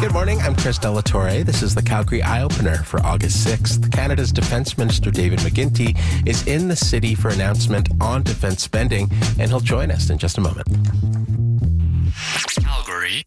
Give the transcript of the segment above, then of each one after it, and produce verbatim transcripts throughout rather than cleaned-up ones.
Good morning, I'm Chris Delatorre. This is the Calgary Eye-Opener for August sixth. Canada's Defence Minister David McGuinty is in the city for announcement on defence spending, and he'll join us in just a moment. Calgary.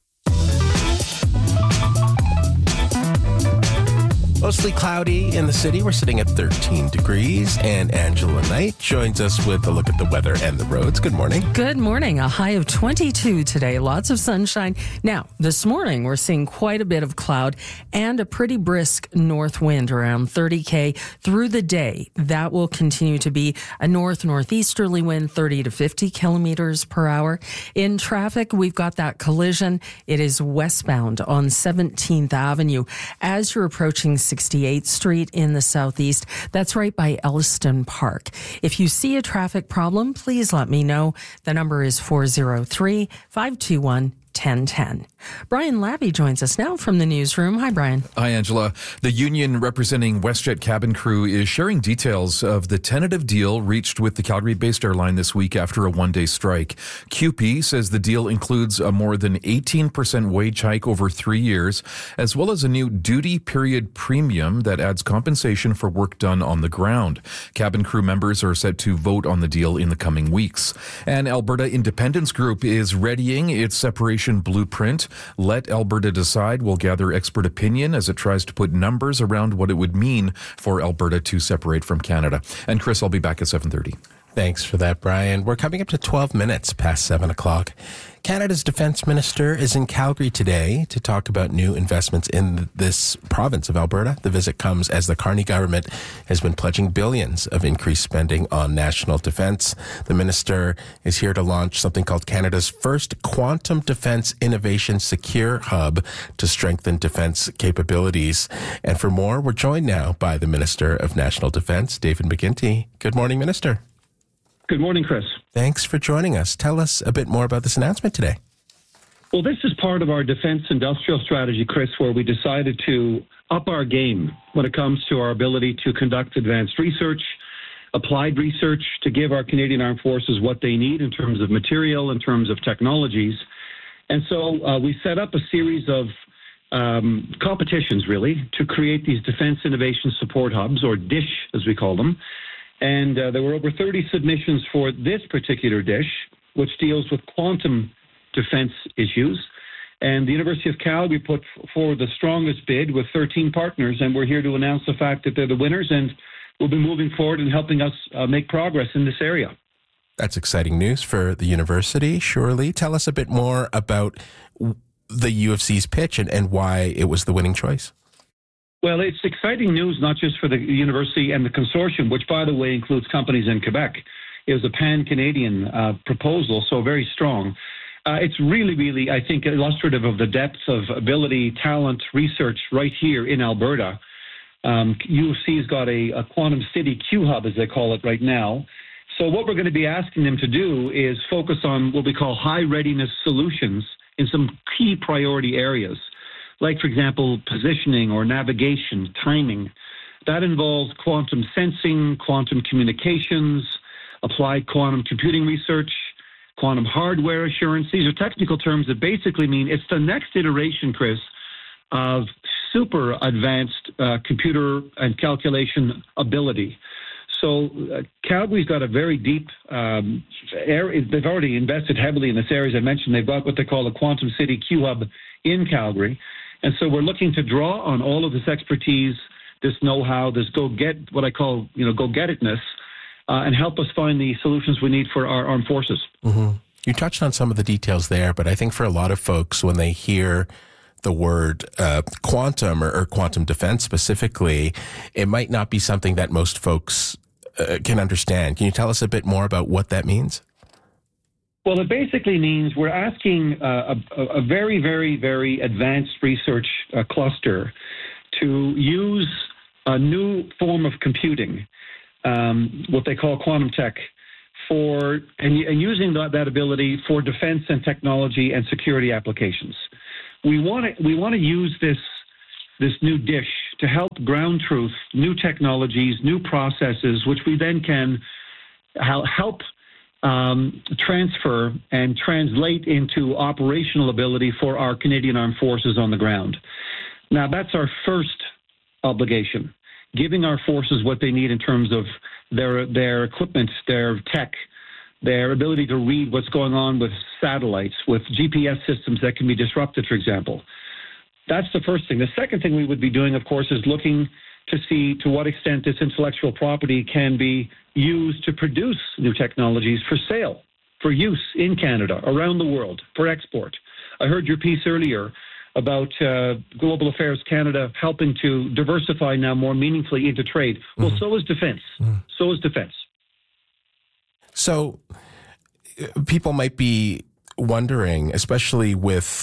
Mostly cloudy in the city. We're sitting at thirteen degrees, and Angela Knight joins us with a look at the weather and the roads. Good morning. Good morning. A high of twenty-two today. Lots of sunshine. Now, this morning, we're seeing quite a bit of cloud and a pretty brisk north wind around thirty K through the day. That will continue to be a north-northeasterly wind, thirty to fifty kilometers per hour. In traffic, we've got that collision. It is westbound on seventeenth Avenue. As you're approaching sixty-eighth Street in the southeast. That's right by Elliston Park. If you see a traffic problem, please let me know. The number is four oh three, five two one, ten ten. Brian Labby joins us now from the newsroom. Hi, Brian. Hi, Angela. The union representing WestJet cabin crew is sharing details of the tentative deal reached with the Calgary-based airline this week after a one-day strike. C U P E says the deal includes a more than eighteen percent wage hike over three years, as well as a new duty period premium that adds compensation for work done on the ground. Cabin crew members are set to vote on the deal in the coming weeks. And Alberta Independence Group is readying its separation blueprint. Let Alberta Decide will gather expert opinion as it tries to put numbers around what it would mean for Alberta to separate from Canada. And Chris, I'll be back at seven thirty. Thanks for that, Brian. We're coming up to twelve minutes past seven o'clock. Canada's Defence Minister is in Calgary today to talk about new investments in this province of Alberta. The visit comes as the Carney government has been pledging billions of increased spending on national defence. The minister is here to launch something called Canada's first Quantum Defence Innovation Secure Hub to strengthen defence capabilities. And for more, we're joined now by the Minister of National Defence, David McGuinty. Good morning, Minister. Good morning, Chris. Thanks for joining us. Tell us a bit more about this announcement today. Well, this is part of our defense industrial strategy, Chris, where we decided to up our game when it comes to our ability to conduct advanced research, applied research, to give our Canadian Armed Forces what they need in terms of material, in terms of technologies. And so uh, we set up a series of um, competitions, really, to create these Defense Innovation Support Hubs, or DISH, as we call them. And uh, there were over thirty submissions for this particular DISH, which deals with quantum defense issues. And the University of Calgary put forward the strongest bid with thirteen partners, and we're here to announce the fact that they're the winners, and we'll be moving forward and helping us uh, make progress in this area. That's exciting news for the university, surely. Tell us a bit more about the U of C's pitch and, and why it was the winning choice. Well, it's exciting news, not just for the university and the consortium, which, by the way, includes companies in Quebec. It was a pan-Canadian uh, proposal, so very strong. Uh, it's really, really, I think, illustrative of the depth of ability, talent, research right here in Alberta. Um, U of C's got a, a Quantum City Q-Hub, as they call it right now. So what we're going to be asking them to do is focus on what we call high readiness solutions in some key priority areas, like, for example, positioning or navigation, timing. That involves quantum sensing, quantum communications, applied quantum computing research, quantum hardware assurance. These are technical terms that basically mean it's the next iteration, Chris, of super advanced uh, computer and calculation ability. So uh, Calgary's got a very deep um, area. They've already invested heavily in this area. As I mentioned, they've got what they call a Quantum City Q-Hub in Calgary. And so we're looking to draw on all of this expertise, this know-how, this go-get, what I call, you know, go-get-itness, uh, and help us find the solutions we need for our armed forces. Mm-hmm. You touched on some of the details there, but I think for a lot of folks, when they hear the word uh, quantum or, or quantum defense specifically, it might not be something that most folks uh, can understand. Can you tell us a bit more about what that means? Well, it basically means we're asking uh, a, a very, very, very advanced research uh, cluster to use a new form of computing, um, what they call quantum tech, for and, and using that, that ability for defense and technology and security applications. We want to we want to use this this new dish to help ground truth new technologies, new processes, which we then can help um, transfer and translate into operational ability for our Canadian Armed Forces on the ground. Now, that's our first obligation, giving our forces what they need in terms of their their equipment, their tech, their ability to read what's going on with satellites, with G P S systems that can be disrupted, for example. That's the first thing. The second thing we would be doing, of course, is looking to see to what extent this intellectual property can be used to produce new technologies for sale, for use in Canada, around the world, for export. I heard your piece earlier about uh, Global Affairs Canada helping to diversify now more meaningfully into trade. Well, mm-hmm. so is defense. Mm-hmm. So is defense. So people might be wondering, especially with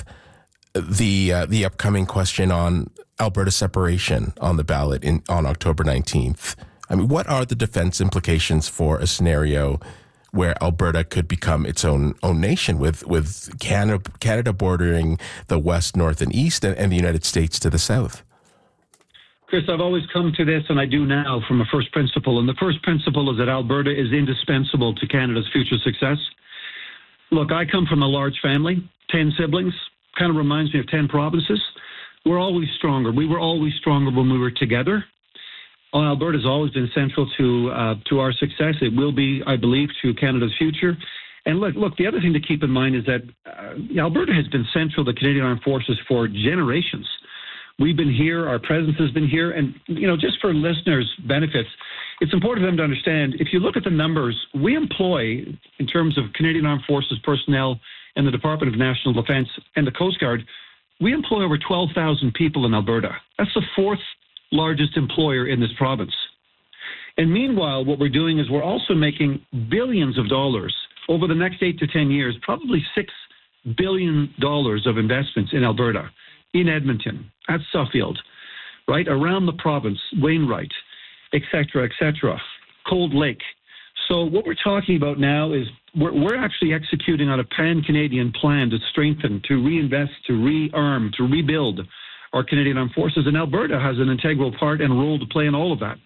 the uh, the upcoming question on Alberta separation on the ballot in on October nineteenth. I mean, what are the defense implications for a scenario where Alberta could become its own own nation with with Canada, Canada bordering the west, north, and east, and, and the United States to the south? Chris, I've always come to this, and I do now, from a first principle. And the first principle is that Alberta is indispensable to Canada's future success. Look, I come from a large family, ten siblings, kind of reminds me of ten provinces. We're always stronger. We were always stronger when we were together. Alberta has always been central to uh, to our success. It will be, I believe, to Canada's future. And look, look, the other thing to keep in mind is that uh, Alberta has been central to Canadian Armed Forces for generations. We've been here. Our presence has been here. And, you know, just for listeners' benefits, it's important for them to understand, if you look at the numbers, we employ, in terms of Canadian Armed Forces personnel and the Department of National Defence and the Coast Guard, we employ over twelve thousand people in Alberta. That's the fourth largest employer in this province. And meanwhile, what we're doing is we're also making billions of dollars over the next eight to ten years, probably six billion dollars of investments in Alberta, in Edmonton, at Suffield, right, around the province, Wainwright, et cetera, et cetera, Cold Lake. So what we're talking about now is we're, we're actually executing on a pan-Canadian plan to strengthen, to reinvest, to rearm, to rebuild our Canadian Armed Forces. And Alberta has an integral part and role to play in all of that.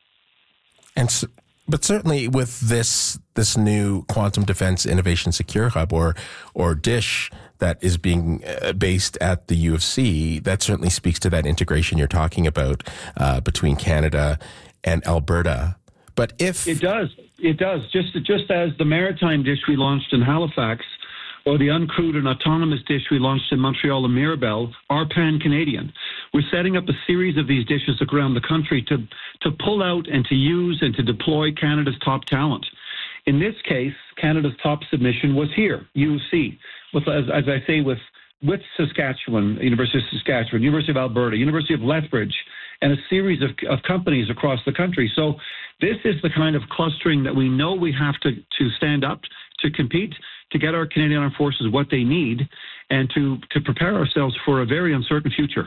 And so, but certainly with this this new Quantum Defense Innovation Secure Hub, or or DISH, that is being uh, based at the U of C, that certainly speaks to that integration you're talking about uh, between Canada and Alberta. But if it does, it does. Just just as the maritime DISH we launched in Halifax, or the uncrewed and autonomous DISH we launched in Montreal and Mirabel, are pan-Canadian. We're setting up a series of these dishes around the country to to pull out and to use and to deploy Canada's top talent. In this case, Canada's top submission was here, U of C, with, as, as I say, with with Saskatchewan, University of Saskatchewan, University of Alberta, University of Lethbridge, and a series of, of companies across the country. So this is the kind of clustering that we know we have to, to stand up to compete, to get our Canadian Armed Forces what they need, and to, to prepare ourselves for a very uncertain future.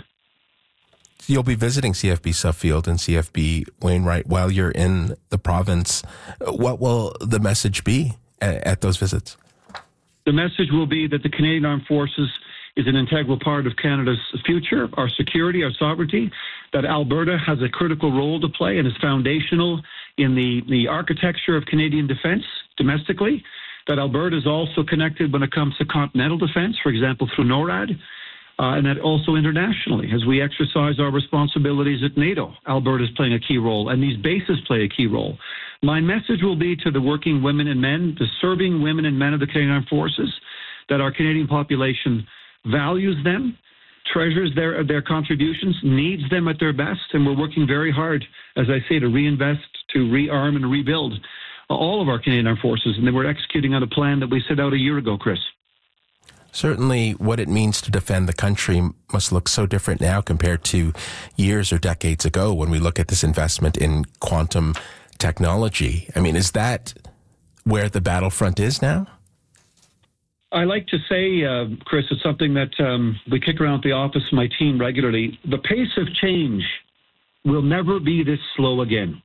You'll be visiting C F B Suffield and C F B Wainwright while you're in the province. What will the message be at, at those visits? The message will be that the Canadian Armed Forces is an integral part of Canada's future, our security, our sovereignty, that Alberta has a critical role to play and is foundational in the, the architecture of Canadian defence domestically, that Alberta is also connected when it comes to continental defence, for example, through NORAD, uh, and that also internationally, as we exercise our responsibilities at NATO, Alberta is playing a key role, and these bases play a key role. My message will be to the working women and men, the serving women and men of the Canadian Armed Forces, that our Canadian population values them, treasures their their contributions, needs them at their best, and we're working very hard, as I say, to reinvest, to rearm and rebuild all of our Canadian Armed Forces, and then we're executing on a plan that we set out a year ago, Chris. Certainly what it means to defend the country must look so different now compared to years or decades ago when we look at this investment in quantum technology. I mean, is that where the battlefront is now? I like to say, uh, Chris, it's something that um, we kick around the office, my team regularly. The pace of change will never be this slow again.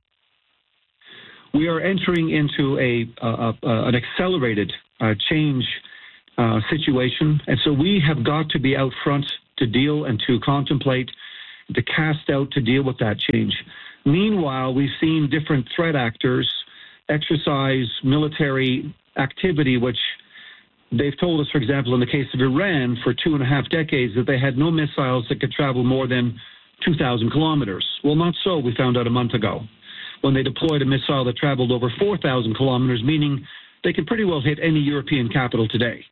We are entering into a, uh, uh, an accelerated uh, change uh, situation, and so we have got to be out front to deal and to contemplate, to cast out to deal with that change. Meanwhile, we've seen different threat actors exercise military activity, which they've told us, for example, in the case of Iran, for two and a half decades, that they had no missiles that could travel more than two thousand kilometers. Well, not so, we found out a month ago, when they deployed a missile that traveled over four thousand kilometers, meaning they could pretty well hit any European capital today.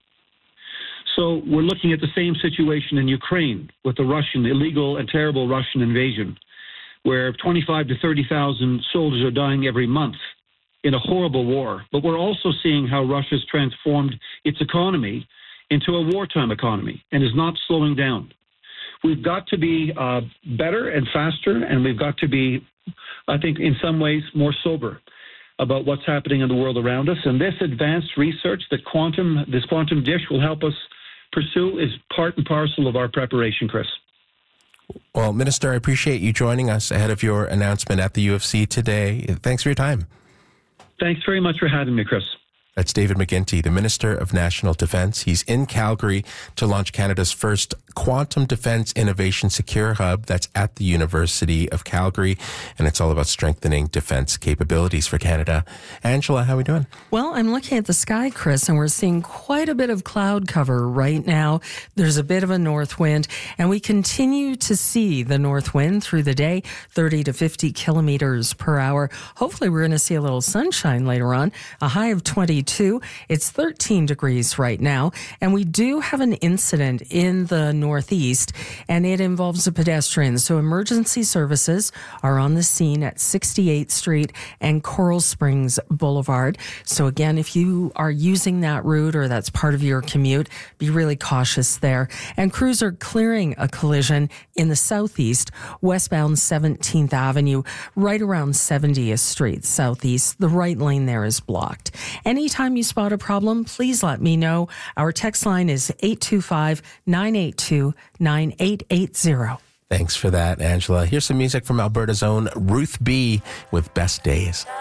So we're looking at the same situation in Ukraine with the Russian, illegal and terrible Russian invasion, where twenty-five to thirty thousand soldiers are dying every month in a horrible war. But we're also seeing how Russia's transformed its economy into a wartime economy and is not slowing down. We've got to be uh, better and faster, and we've got to be, I think, in some ways more sober about what's happening in the world around us. And this advanced research that quantum, this quantum dish will help us pursue is part and parcel of our preparation, Chris. Well, Minister, I appreciate you joining us ahead of your announcement at the U F C today. Thanks for your time. Thanks very much for having me, Chris. That's David McGuinty, the Minister of National Defence. He's in Calgary to launch Canada's first Quantum Defence Innovation Secure Hub. That's at the University of Calgary, and it's all about strengthening defence capabilities for Canada. Angela, how are we doing? Well, I'm looking at the sky, Chris, and we're seeing quite a bit of cloud cover right now. There's a bit of a north wind, and we continue to see the north wind through the day, thirty to fifty kilometers per hour. Hopefully, we're going to see a little sunshine later on, a high of twenty-two. It's thirteen degrees right now, and we do have an incident in the northeast, and it involves a pedestrian. So emergency services are on the scene at sixty-eighth Street and Coral Springs Boulevard. So again, if you are using that route or that's part of your commute, be really cautious there. And crews are clearing a collision in the southeast, westbound seventeenth Avenue, right around seventieth Street southeast. The right lane there is blocked. Anytime you spot a problem, please let me know. Our text line is eight two five, nine eight two, nine eight eight zero. Thanks for that, Angela. Here's some music from Alberta's own Ruth B. with Best Days.